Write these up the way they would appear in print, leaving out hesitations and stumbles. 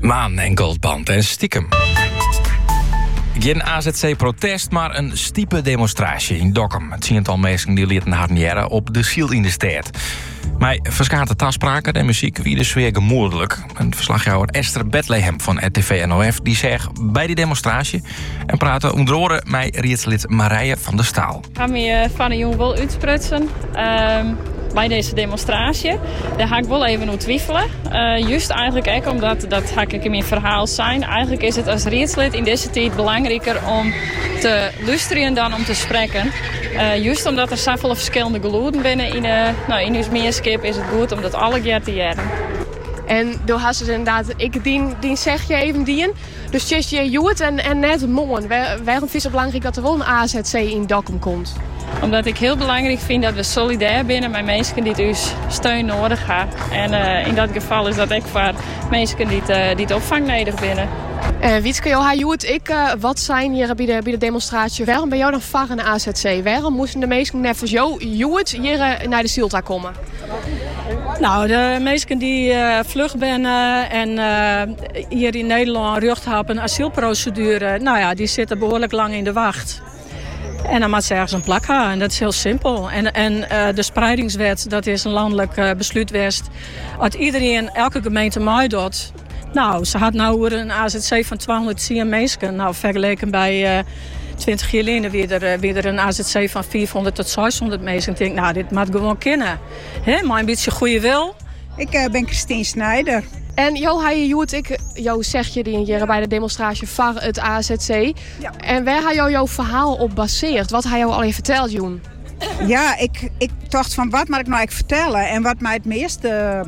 Maan en Goldband en stiekem. Geen AZC-protest, maar een stiepe demonstratie in Dokkum. Het tiental mensen die lieten haar neer op de Ziel in de stad. Maar verschillende afspraken en muziek wie de sfeer gemoedelijk. Een verslagjouwer Esther Bethlehem van RTV NOF die zegt bij die demonstratie en praten onder oren met rietslid Marije van der Staal. Ik ga me van de jongen wel uitsprutsen bij deze demonstratie. Daar ga ik wel even over twijfelen. Juist eigenlijk ook omdat, dat ga ik in mijn verhaal zijn. Eigenlijk is het als rietslid in deze tijd belangrijker om te luisteren dan om te spreken. Juist omdat er zoveel verschillende geluiden binnen in ons meerskip is het goed om dat alle keer te jaren. En door had ze inderdaad, die zeg je even die. Dus je joet en net mooi. Waarom is het belangrijk dat er wel een AZC in Dokkum komt? Omdat ik heel belangrijk vind dat we solidair zijn met mensen die ons steun nodig hebben. En in dat geval is dat ook voor mensen die het opvang nodig hebben. Wietske, wat zijn hier bij de demonstratie? Waarom ben jij dan voor een AZC? Waarom moesten de mensen net als jou hier naar de Zielta komen? Nou, de mensen die vlug zijn en hier in Nederland recht hebben op een asielprocedure, nou ja, die zitten behoorlijk lang in de wacht. En dan moet ze ergens een plak hebben. En dat is heel simpel. En de spreidingswet, dat is een landelijk besluit geweest. Dat iedereen, elke gemeente meedoet. Nou, ze had nou een AZC van 210 mensen. Nou, vergeleken bij 20 jaar geleden weer een AZC van 400 tot 600 mensen. Ik denk, nou, dit moet gewoon kunnen. Maar een beetje goede wil. Ik ben Christine Snijder. En jou zeg je die hier bij de demonstratie van het AZC. Ja. En waar had jouw verhaal op gebaseerd? Wat had jou al even verteld, Joen? Ja, ik dacht van wat moet ik nou eigenlijk vertellen? En wat mij het meeste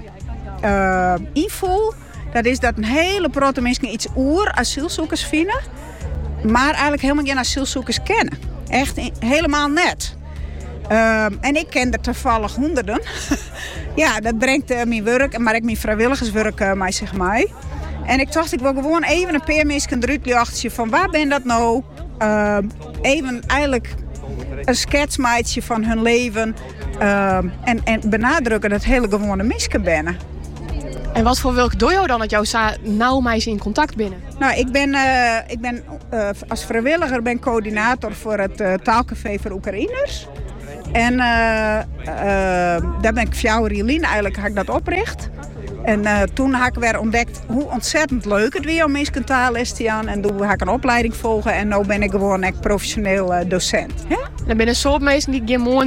invoel, dat is dat een hele grote mensen iets asielzoekers vinden. Maar eigenlijk helemaal geen asielzoekers kennen. Echt helemaal net. En ik ken er toevallig honderden. Ja, dat brengt mijn werk, maar ook mijn vrijwilligerswerk mij, zeg maar. En ik dacht, ik wil gewoon even een paar mensen eruit lachen van waar ben dat nou? Even eigenlijk een schetsmaatje van hun leven. En benadrukken dat hele gewone mensen binnen. En wat voor welk doe je dan dat jou nauw mij in contact binnen? Nou, ik ben als vrijwilliger coördinator voor het taalcafé voor Oekraïners. En daar ben ik voor Rielien eigenlijk had ik dat opricht. En toen heb ik weer ontdekt hoe ontzettend leuk het weer om mensen taalles te gaan. En toen heb ik een opleiding volgen en nu ben ik gewoon echt professioneel docent. Dan ben je een soort mensen die geen